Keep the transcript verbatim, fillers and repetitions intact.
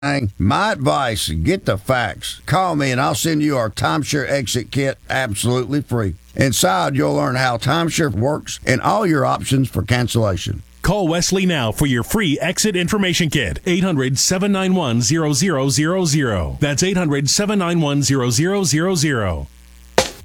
My advice, get the facts. Call me and I'll send you our timeshare exit kit absolutely free. Inside, you'll learn how timeshare works and all your options for cancellation. Call Wesley now for your free exit information kit. eight hundred, seven nine one, zero zero zero zero. That's eight hundred, seven nine one, zero zero zero zero.